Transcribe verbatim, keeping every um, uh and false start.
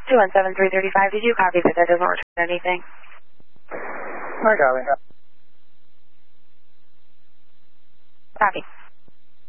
two one seven three three five, did you copy that that doesn't return anything? I got it. Copy.